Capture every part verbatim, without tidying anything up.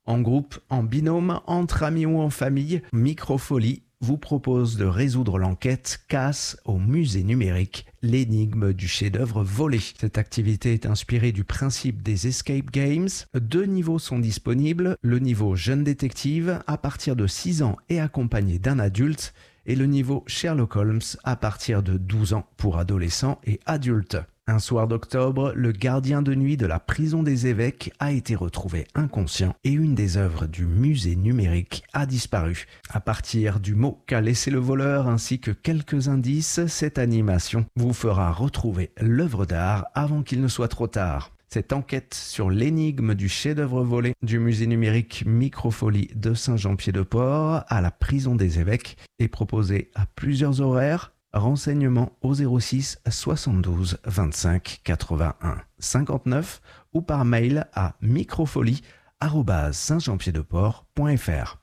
En groupe, en binôme, entre amis ou en famille, Microfolie vous propose de résoudre l'enquête Casse au musée numérique, l'énigme du chef-d'œuvre volé. Cette activité est inspirée du principe des escape games. Deux niveaux sont disponibles, le niveau jeune détective à partir de six ans et accompagné d'un adulte, et le niveau Sherlock Holmes à partir de douze ans pour adolescents et adultes. Un soir d'octobre, le gardien de nuit de la prison des évêques a été retrouvé inconscient et une des œuvres du musée numérique a disparu. À partir du mot qu'a laissé le voleur ainsi que quelques indices, cette animation vous fera retrouver l'œuvre d'art avant qu'il ne soit trop tard. Cette enquête sur l'énigme du chef-d'œuvre volé du musée numérique Microfolie de Saint-Jean-Pied-de-Port à la prison des évêques est proposée à plusieurs horaires. Renseignements au zéro six soixante-douze vingt-cinq quatre-vingt-un cinquante-neuf ou par mail à microfolie arobase saint jean pied de port point f r.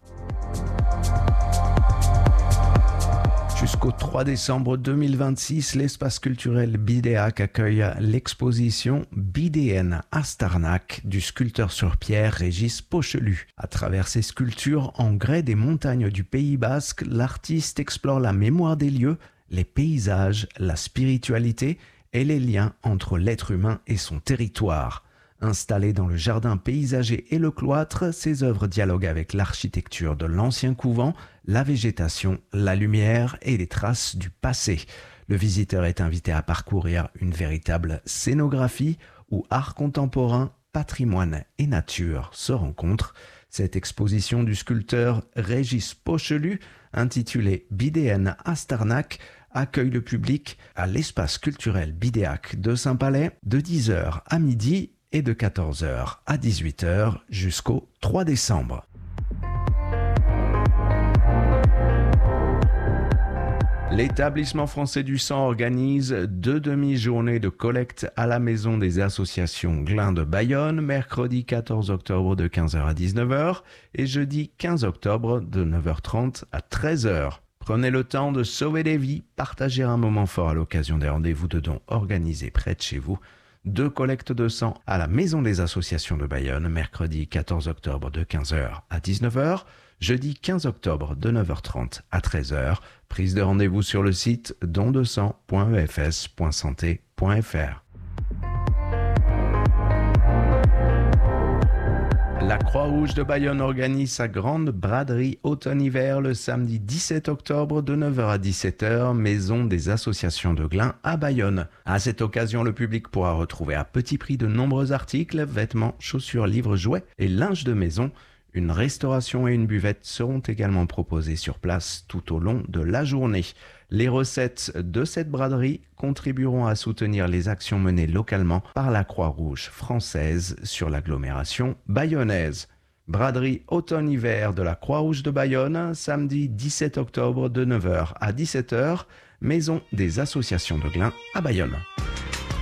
Jusqu'au trois décembre deux mille vingt-six, l'espace culturel Bidéac accueille l'exposition Bidéenne à Starnac du sculpteur sur pierre Régis Pochelu. À travers ses sculptures en grès des montagnes du Pays Basque, l'artiste explore la mémoire des lieux, les paysages, la spiritualité et les liens entre l'être humain et son territoire. Installées dans le jardin paysager et le cloître, ces œuvres dialoguent avec l'architecture de l'ancien couvent, la végétation, la lumière et les traces du passé. Le visiteur est invité à parcourir une véritable scénographie où art contemporain, patrimoine et nature se rencontrent. Cette exposition du sculpteur Régis Pochelu, intitulée Bidéenne à Starnac, accueille le public à l'espace culturel Bidéac de Saint-Palais de dix heures à midi et de quatorze heures à dix-huit heures jusqu'au trois décembre. L'établissement français du sang organise deux demi-journées de collecte à la maison des associations Glin de Bayonne, mercredi quatorze octobre de quinze heures à dix-neuf heures et jeudi quinze octobre de neuf heures trente à treize heures. Prenez le temps de sauver des vies, partagez un moment fort à l'occasion des rendez-vous de dons organisés près de chez vous. Deux collectes de sang à la maison des associations de Bayonne, mercredi quatorze octobre de quinze heures à dix-neuf heures, jeudi quinze octobre de neuf heures trente à treize heures. Prise de rendez-vous sur le site don de sang point e f s point santé point f r. La Croix-Rouge de Bayonne organise sa grande braderie automne-hiver le samedi dix-sept octobre de neuf heures à dix-sept heures, maison des associations de Glin à Bayonne. À cette occasion, le public pourra retrouver à petit prix de nombreux articles, vêtements, chaussures, livres, jouets et linge de maison. Une restauration et une buvette seront également proposées sur place tout au long de la journée. Les recettes de cette braderie contribueront à soutenir les actions menées localement par la Croix-Rouge française sur l'agglomération bayonnaise. Braderie automne-hiver de la Croix-Rouge de Bayonne, samedi dix-sept octobre de neuf heures à dix-sept heures, maison des associations de Glin à Bayonne.